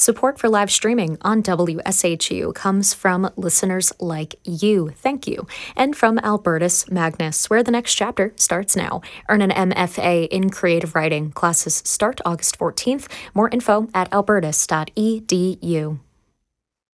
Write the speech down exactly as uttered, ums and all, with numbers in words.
Support for live streaming on W S H U comes from listeners like you. Thank you. And from Albertus Magnus, where the next chapter starts now. Earn an M F A in creative writing. Classes start August fourteenth. More info at albertus dot e d u.